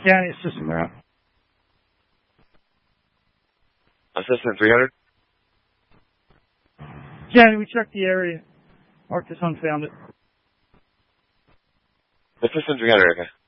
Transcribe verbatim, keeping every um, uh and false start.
County Assistant, they're out. Assistant three hundred? County, we checked the area. Marked as unfounded. Assistant three hundred, okay.